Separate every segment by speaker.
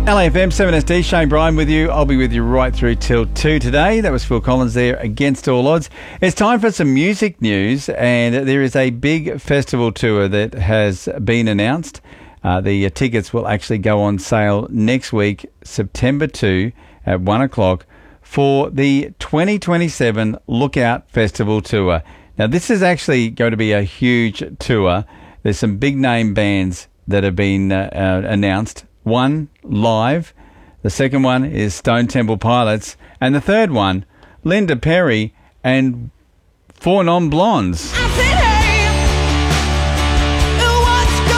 Speaker 1: LAFM 7SD, Shane Bryan with you. I'll be with you right through till 2 today. That was Phil Collins there, Against All Odds. It's time for some music news, and there is a big festival tour that has been announced. The tickets will actually go on sale next week, September 2 at 1 o'clock for the 2027 Lookout Festival Tour. Now, this is actually going to be a huge tour. There's some big name bands that have been announced. One, Live. The second one is Stone Temple Pilots. And the third one, Linda Perry and Four Non Blondes.
Speaker 2: I said, hey, what's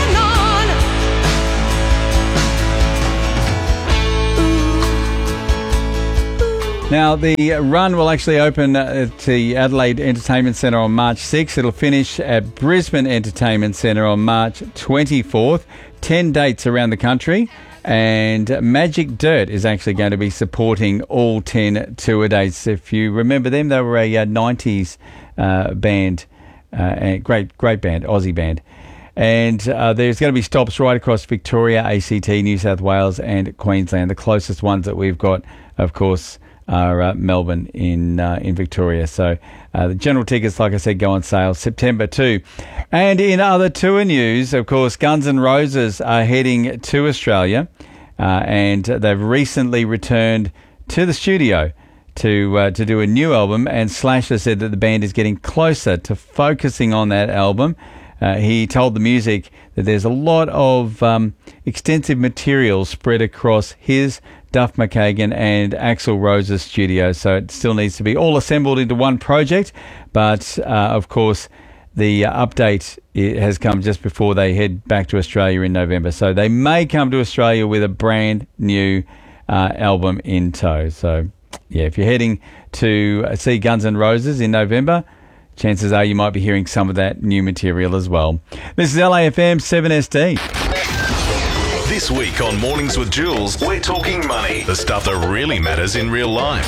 Speaker 2: going on?
Speaker 1: Now, the run will actually open at the Adelaide Entertainment Centre on March 6th. It'll finish at Brisbane Entertainment Centre on March 24th. 10 dates around the country, and Magic Dirt is actually going to be supporting all 10 tour dates. If you remember them, they were a 90s band, a great band, Aussie band. And there's going to be stops right across Victoria, ACT, New South Wales and Queensland. The closest ones that we've got, of course, are Melbourne in Victoria. So the general tickets, like I said, go on sale September 2. And in other tour news, of course, Guns N' Roses are heading to Australia, and they've recently returned to the studio to do a new album. And Slash has said that the band is getting closer to focusing on that album. He told the Music that there's a lot of extensive material spread across his, Duff McKagan and Axl Rose's studio, so it still needs to be all assembled into one project. But of course, the update has come just before they head back to Australia in November, so they may come to Australia with a brand new album in tow. So yeah, if you're heading to see Guns N' Roses in November, chances are you might be hearing some of that new material as well. This is LAFM 7SD.
Speaker 3: This week on Mornings with Jules, we're talking money, the stuff that really matters in real life.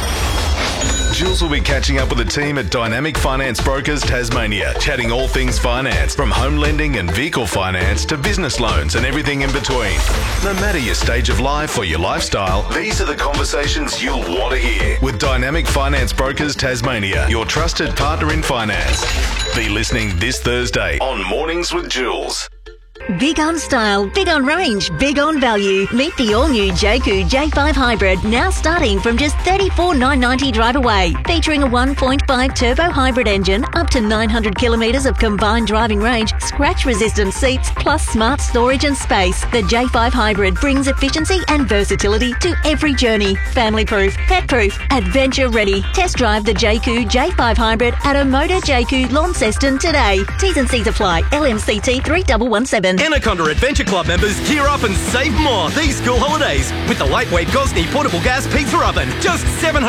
Speaker 3: Jules will be catching up with the team at Dynamic Finance Brokers Tasmania, chatting all things finance, from home lending and vehicle finance to business loans and everything in between. No matter your stage of life or your lifestyle, these are the conversations you'll want to hear. With Dynamic Finance Brokers Tasmania, your trusted partner in finance. Be listening this Thursday on Mornings with Jules.
Speaker 4: Big on style, big on range, big on value. Meet the all-new Jayco J5 Hybrid, now starting from just $34,990 drive away. Featuring a 1.5 turbo hybrid engine, up to 900 kilometres of combined driving range, scratch-resistant seats, plus smart storage and space. The J5 Hybrid brings efficiency and versatility to every journey. Family-proof, pet-proof, adventure-ready. Test drive the Jayco J5 Hybrid at Omoda Jayco Launceston today. T's and C's apply. LMCT 3117.
Speaker 5: Anaconda Adventure Club members gear up and save more these school holidays with the lightweight Gosney portable gas pizza oven. Just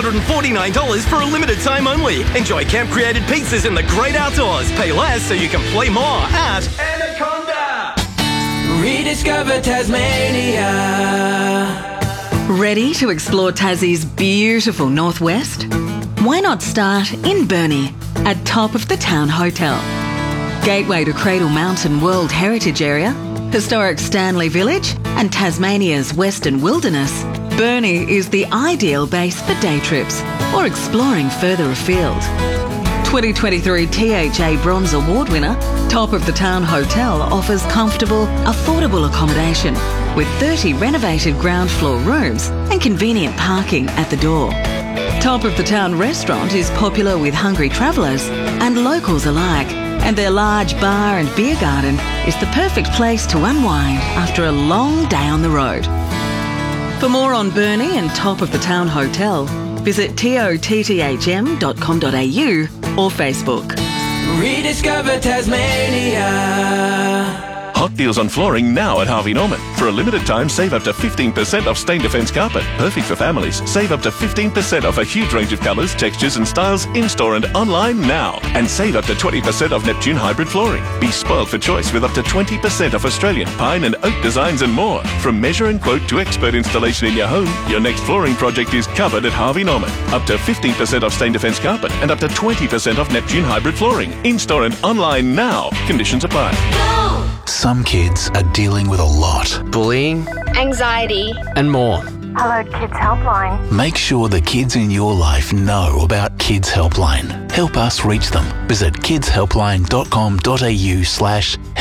Speaker 5: $749 for a limited time only. Enjoy camp-created pizzas in the great outdoors. Pay less so you can play more at Anaconda.
Speaker 2: Rediscover Tasmania.
Speaker 6: Ready to explore Tassie's beautiful northwest? Why not start in Burnie at Top of the Town Hotel? Gateway to Cradle Mountain World Heritage Area, historic Stanley Village and Tasmania's Western Wilderness, Burnie is the ideal base for day trips or exploring further afield. 2023 THA Bronze Award winner, Top of the Town Hotel offers comfortable, affordable accommodation with 30 renovated ground floor rooms and convenient parking at the door. Top of the Town Restaurant is popular with hungry travellers and locals alike, and their large bar and beer garden is the perfect place to unwind after a long day on the road. For more on Burnie and Top of the Town Hotel, visit totthm.com.au or Facebook.
Speaker 2: Rediscover Tasmania.
Speaker 7: Hot deals on flooring now at Harvey Norman. For a limited time, save up to 15% off Stain Defence carpet. Perfect for families. Save up to 15% off a huge range of colours, textures and styles in-store and online now. And save up to 20% off Neptune hybrid flooring. Be spoiled for choice with up to 20% off Australian pine and oak designs and more. From measure and quote to expert installation in your home, your next flooring project is covered at Harvey Norman. Up to 15% off Stain Defence carpet and up to 20% off Neptune hybrid flooring. In-store and online now. Conditions apply.
Speaker 8: Some kids are dealing with a lot.
Speaker 9: Bullying,
Speaker 8: anxiety,
Speaker 5: and more.
Speaker 8: Hello Kids Helpline.
Speaker 9: Make sure the kids in your life know about Kids Helpline. Help us reach them. Visit kidshelpline.com.au/